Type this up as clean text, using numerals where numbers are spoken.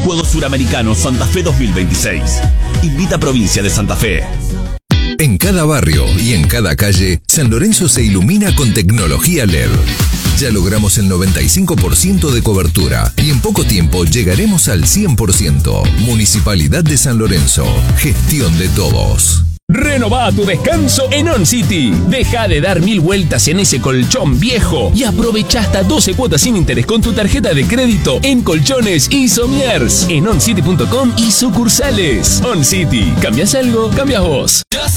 Juegos Suramericanos Santa Fe 2026. Invita a Provincia de Santa Fe. En cada barrio y en cada calle, San Lorenzo se ilumina con tecnología LED. Ya logramos el 95% de cobertura y en poco tiempo llegaremos al 100%. Municipalidad de San Lorenzo. Gestión de todos. Renová tu descanso en On City. Deja de dar 1000 vueltas en ese colchón viejo y aprovecha hasta 12 cuotas sin interés con tu tarjeta de crédito en colchones y somiers en oncity.com y sucursales. On City. ¿Cambias algo? Cambias vos.